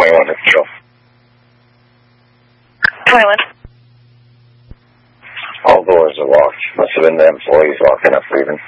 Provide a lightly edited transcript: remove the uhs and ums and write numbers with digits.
21 is Joe. 21. All doors are locked. Must have been the employees locking up leaving.